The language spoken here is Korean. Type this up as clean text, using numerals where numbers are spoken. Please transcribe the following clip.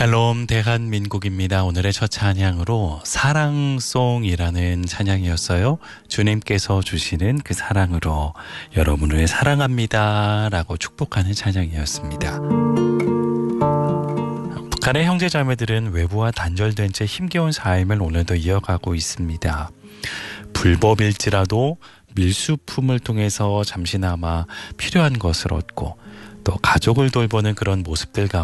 샬롬 대한민국입니다. 오늘의 첫 찬양으로 사랑송이라는 찬양이었어요. 주님께서 주시는 그 사랑으로 여러분을 사랑합니다 라고 축복하는 찬양이었습니다. 북한의 형제자매들은 외부와 단절된 채 힘겨운 삶을 오늘도 이어가고 있습니다. 불법일지라도 밀수품을 통해서 잠시나마 필요한 것을 얻고 또 가족을 돌보는 그런 모습들 가운데